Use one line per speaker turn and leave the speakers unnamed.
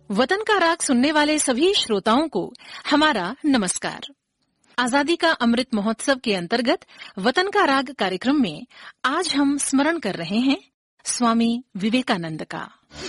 वतन का राग सुनने वाले सभी श्रोताओं को हमारा नमस्कार। आजादी का अमृत महोत्सव के अंतर्गत वतन का राग कार्यक्रम में आज हम स्मरण कर रहे हैं स्वामी विवेकानंद का।